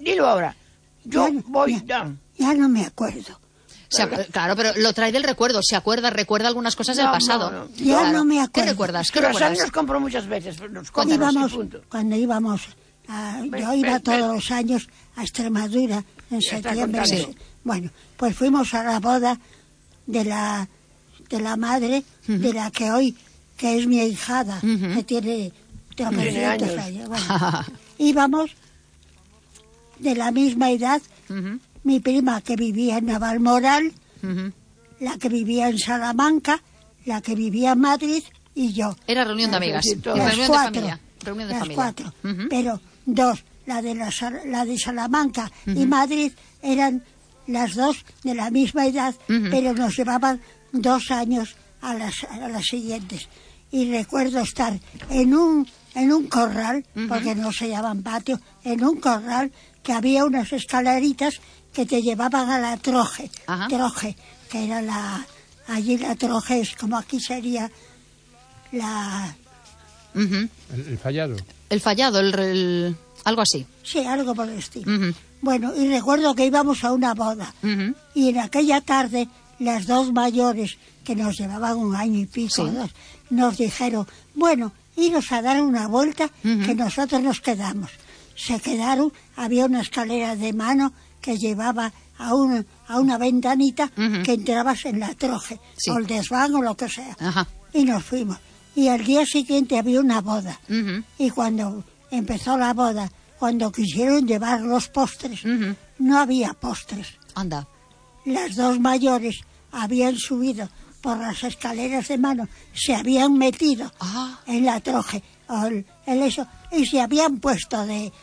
Dilo ahora. Yo voy... Ya no me acuerdo. Claro, pero lo trae del recuerdo. Se acuerda, recuerda algunas cosas del pasado. Ya Claro. no me acuerdo. ¿Qué recuerdas? ¿Qué Croissant recuerdas? nos compró muchas veces. Cuando íbamos, yo iba todos los años a Extremadura en septiembre. Sí. Bueno, pues fuimos a la boda de la madre de la que hoy, que es mi ahijada, que tiene 300 años. Bueno, íbamos de la misma edad. Mi prima que vivía en Navalmoral, la que vivía en Salamanca, la que vivía en Madrid y yo. Era reunión de amigas. Las cuatro. Pero dos, la de Salamanca y Madrid, eran las dos de la misma edad, pero nos llevaban 2 años a las siguientes. Y recuerdo estar en un corral, porque no se llaman patio, en un corral que había unas escaleritas que te llevaban a la troje, que era allí la troje es como aquí sería la... El fallado. El fallado, algo así. Sí, algo por el estilo. Bueno, y recuerdo que íbamos a una boda, y en aquella tarde las dos mayores, que nos llevaban 1 año y pico, 2, nos dijeron, bueno, iros a dar una vuelta, que nosotros nos quedamos. Se quedaron, había una escalera de mano que llevaba a una ventanita que entrabas en la troje, o el desván o lo que sea. Y nos fuimos. Y al día siguiente había una boda. Y cuando empezó la boda, cuando quisieron llevar los postres, no había postres. Anda. Las dos mayores habían subido por las escaleras de mano, se habían metido en la troje, y se habían puesto de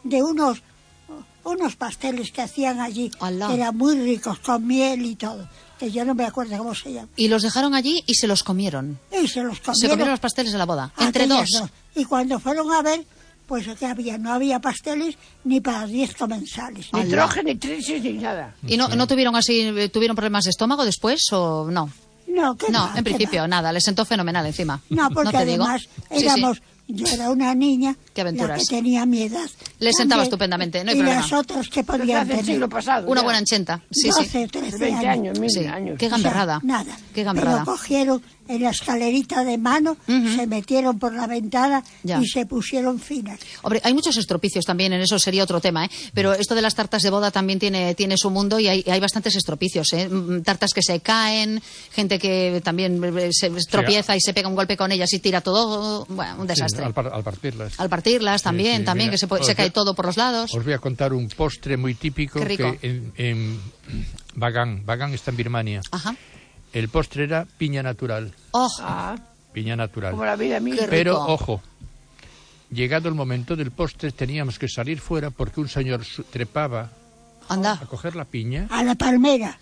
unos pasteles que hacían allí, que eran muy ricos, con miel y todo, que yo no me acuerdo cómo se llama. Y los dejaron allí y se los comieron. Y se los comieron. Se comieron los pasteles de la boda, entre dos. Y cuando fueron a ver, pues ¿qué había? No había pasteles ni para 10 comensales. Ni troje, ni trisis, ni nada. ¿Y no tuvieron tuvieron problemas de estómago después o no? No, en principio nada, les sentó fenomenal encima. No, porque además éramos... Yo era una niña la que tenía mi edad. Le sentaba estupendamente, no hay y problema. Las otras que podían tener. Siglo pasado, una buena enchenta. 12, 13 20 años, 20 años. Qué gamberrada. O sea, nada. Qué gamberrada. Pero cogieron en la escalerita de mano, se metieron por la ventana y se pusieron finas. Hombre, hay muchos estropicios también, en eso sería otro tema, ¿eh? Pero esto de las tartas de boda también tiene su mundo y hay bastantes estropicios, ¿eh? Tartas que se caen, gente que también se tropieza y se pega un golpe con ellas y tira todo, bueno, un desastre. Al partirlas. Al partirlas también, mira, que se cae todo por los lados. Os voy a contar un postre muy típico que en Bagan está en Birmania. El postre era piña natural. Piña natural. Como la vida misma. Pero, ojo, llegado el momento del postre, teníamos que salir fuera porque un señor trepaba a coger la piña. A la palmera.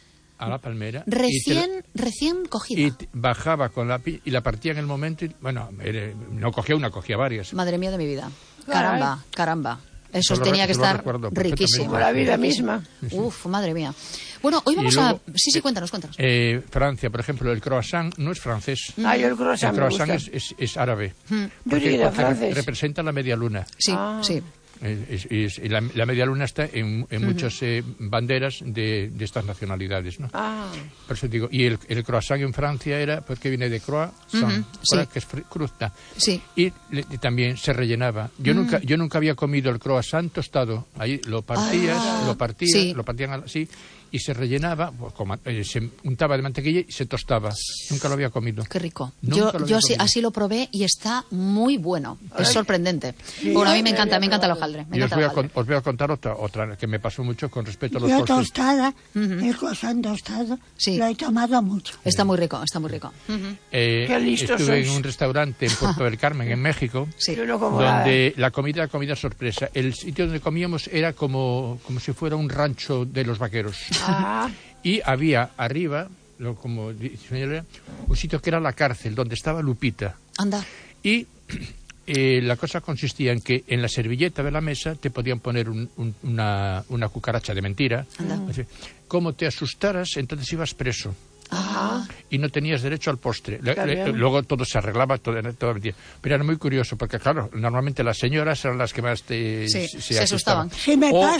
Recién cogida. Y bajaba con la piña y la partía en el momento. Bueno, no cogía una, cogía varias. Madre mía de mi vida. Caramba. Eso tenía que estar riquísimo. Como la vida misma. Uf, madre mía. Bueno, hoy vamos a... Sí, cuéntanos. Francia, por ejemplo, el croissant no es francés. El croissant es árabe. Porque representa la media luna. Sí. Y la media luna está en muchas banderas de estas nacionalidades, ¿no? Por eso digo, y el croissant en Francia era porque viene de croissant, que es crusta. Y también se rellenaba. Yo nunca había comido el croissant tostado. Ahí lo partían así y se rellenaba, se untaba de mantequilla y se tostaba. Nunca lo había comido. Qué rico. Yo así lo probé y está muy bueno. Es sorprendente. Bueno, a mí me encanta el hojaldre. Os voy a contar otra que me pasó mucho con respecto a los postres. Tostada, el croissant tostado, lo he tomado mucho. Está muy rico. Qué listos estuve sois. en un restaurante en Puerto del Carmen, en México, donde la comida sorpresa. El sitio donde comíamos era como si fuera un rancho de los vaqueros. Y había arriba, como dice, un sitio que era la cárcel, donde estaba Lupita. Anda. Y la cosa consistía en que en la servilleta de la mesa te podían poner una cucaracha de mentira. Como te asustaras, entonces ibas preso. Y no tenías derecho al postre. Luego todo se arreglaba, todo mentira. Pero era muy curioso, porque claro, normalmente las señoras eran las que más se asustaban. Sí, me pasa.